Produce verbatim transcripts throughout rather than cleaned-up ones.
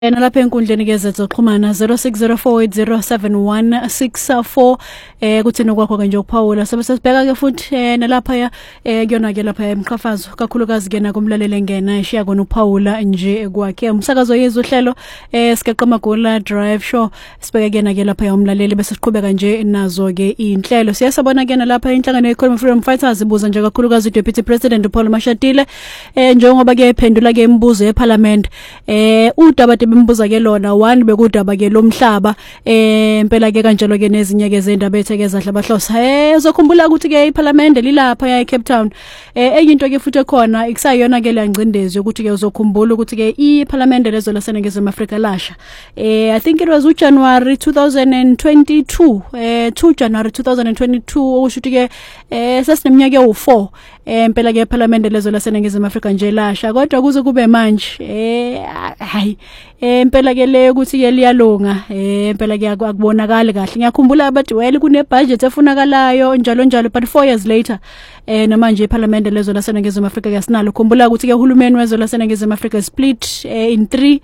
Nalapha enkundleni ke zokuxhumana zero six zero four eight zero seven one six four eh kuthi nokwakho ke nje ukuphawula sobe sesibheka ke futhi eh nalapha ya eh kuyona ke lapha emqhafazo kakhulukazi ke na kumlaleli ngena eshiya kona ukuphawula nje kwakhe umsakazo yezwe uhlelo eh sikeqa magula drive show sibheka ke na ke lapha ya umlaleli bese siqhubeka nje nazo ke inhlelo siyasabona ke nalapha inhlangano ye-Economic Freedom Fighters ibuza nje kakhulukazi Deputy President Paul Mashatile eh njengoba ke ephendula ke imibuzo yeParliament eh udaba bimbuza ke lona one bekudaba ke lomhlaba eh impela ke kanjalo ke nezinye ke zendaba etheke zadla bahlosa eh uzokhumbula ukuthi ke iParliament lilapha ya eCape Town eh eyinto ke futhi ekhona ikusayona ke lengcindezi ukuthi ke uzokhumbula ukuthi ke iParliament lezo laseNingizimu Afrika lasha eh I think it was uJanuary twenty twenty-two eh two January twenty twenty-two ushuthi ke eh sesineminyaka ewu four eh impela ke iParliament lezo laseNingizimu Afrika nje lasha kodwa kuze kube manje eh hayi eh impela ke le ukuthi ke liyalunga eh impela ke akubonakala kahle ngiyakhumbula abathi well kune budget efunakalayo njalo njalo but four years later eh namanje iParliament lezo laseNingizimu Afrika yasinalo khumbula ukuthi ke uhulumeni wezo laseNingizimu Afrika split eh, in three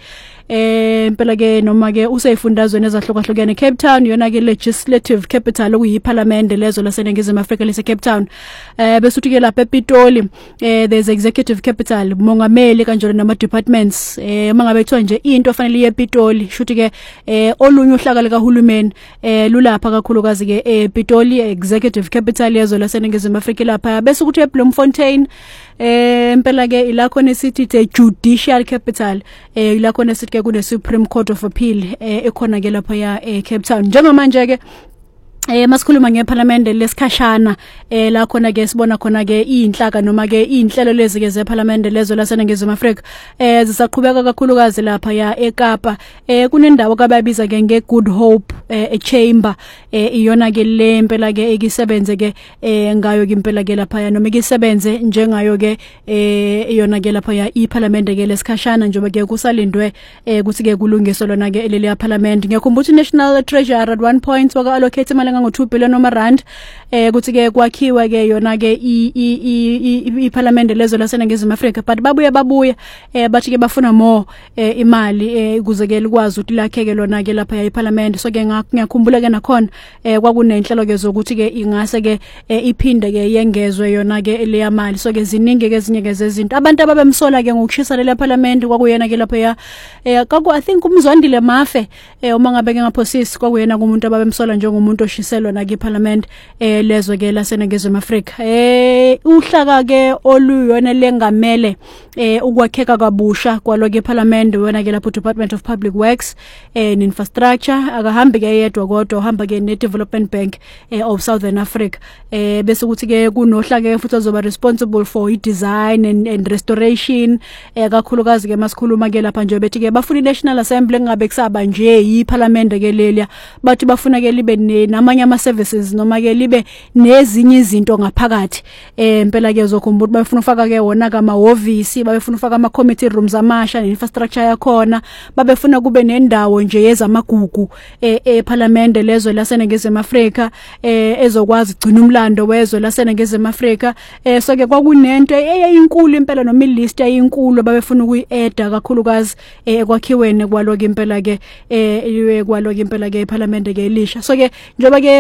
eh impela ke noma ke useyifundazweni ezahlukahlukene Cape Town yona ke legislative capital okuyiParliament lezo laseNingizimu Afrika lese Cape Town eh bese uthi ke lapha ePitoli eh there's executive capital mongameli kanjalo nama departments eh mangabe kuthiwa nje into fanele yePitoli shuthi ke eh olunye uhlaka lika hulumeni eh lulapha kakhulukazi ke ePitoli executive capital yezo laseNingizimu Afrika lapha bese ukuthi eBloemfontein eh impela ke ilakho nesithi the judicial capital eh ilakho nesithi ke kune Supreme Court of Appeal eh ekhona ke lapha ya eCape Town njengamanje ke eh masikhuluma ngeParliament lesikhashana eh la khona ke sibona khona ke inhlaka noma ke inhlelo lezi ke zeParliament lezo laseNingizimu Afrika eh zisaqhubeka kakhulukazi lapha ya eKapa eh kunendawo kababiza ke ngeGood Hope eh eChamber eh iyona ke le impela ke ekisebenze ke eh ngayo ke impela ke lapha ya noma ikisebenze njengayo ke eh iyona ke lapha ya iParliament ke lesikhashana njengoba ke kusalindwe eh kuthi ke kulungiswe lona ke leli yaParliament ngiyakhumbula ukuthi National Treasury at one point waka allocate imali ngo two billion noma rand eh kuthi ke kwakhiwa ke yona ke iParliament lezo laseNingizimu Afrika but babuye babuye eh bathi ke bafuna more eh imali eh kuze ke likwazi ukuthi lakheke lona ke lapha iParliament so ke ngiyakhumbula ke nakhona eh kwakunenhlelo ke zokuthi ke ingase ke iphinde ke yengezwe yona ke le yamali so ke ziningi ke ezinye ke zezinto abantu ababemsola ke ngokushisa le Parliament kwakuyena ke lapha ya eh kwaku I think umzwandile mafe eh uma ngabe ke ngaphosisi kwakuyena kumuntu ababemsola njengomuntu oshiselwa na ke Parliament eh lezo ke laseNingizimu Afrika eh uhlaka ke oluyona lengamele eh ukwakheka kabusha kwalo ke Parliament wona ke lapho Department of Public Works and Infrastructure akahambi ke yedwa kodwa uhamba ke ne Development Bank eh, of Southern Africa eh bese ukuthi ke kunohlaka futhi ozoba responsible for i-design and, and restoration eh kakhulukazi ke masikhuluma ke lapha nje bethi ke bafuna i-National Assembly ngabe kusaba nje iParliament ke lelia bathi bafuna ke libe namanye ama services noma ke libe nezinye izinto ngaphakathi eh impela ke uzokhumbula bafuna ufaka ke wona kama office babefuna ufaka ama committee rooms amasha infrastructure yakhona babefuna kube nendawo nje yezamagugu eh eParliament lezo laseNingizimu Afrika eh ezokwazi ugcina umlando wezwe laseNingizimu Afrika eh so ke kwakunento eyinkulu impela noma ilist eyinkulu babefuna ukuyi-add kakhulukazi ekwakhiweni kwalo ke impela ke eh kwalo ke impela ke iParliament ke elisha so ke njoba ke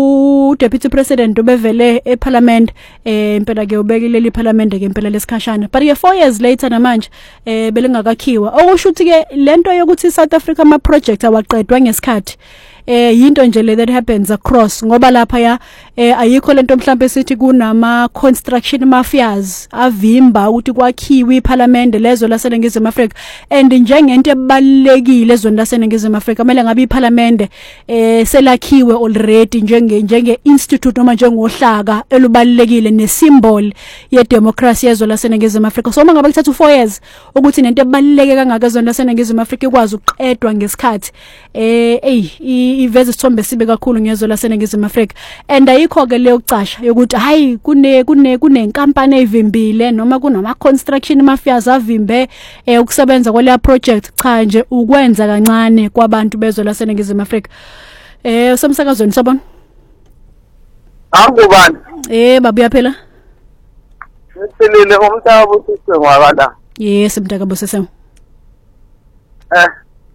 u Deputy President ubevele eParliament eh impela ke ubekile iParliament ke impela lesikhashana but ke four years later namanje eh belingakakhiwa okusho ukuthi ke lento yokuthi South Africa ama project awaqedwa ngesikhathi eh yinto nje le that happens across ngoba lapha ya eh ayikho lento mhlambe sithi kunama construction mafias avimba ukuthi kwakhiwe iParliament lezo laseNingizimu Afrika and njengento ebalekile ezweni laseNingizimu Afrika kumele ngabe iParliament eh selakhiwe already njenge njenge institute noma njengohlaka elubalekile ne symbol ye democracy yezo laseNingizimu Afrika so mangabe kuthatha four years ukuthi nento ebaleke kangaka ezweni laseNingizimu Afrika ikwazi ukuqedwa ngesikhathi eh ey iveze isithombe sibe kakhulu ngezo laseNingizimu Afrika and ayikho ke leyo kucasha yokuthi hayi kune kune kunenkampani evimbile noma kunama construction mafias avimbe eh ukusebenza kwale project cha nje ukwenza kancane kwabantu bezo laseNingizimu Afrika eh usemsakazweni sabona Angubani eh babuya phela Sisilile umntaba usise ngwakala Yes mntaka bosese Eh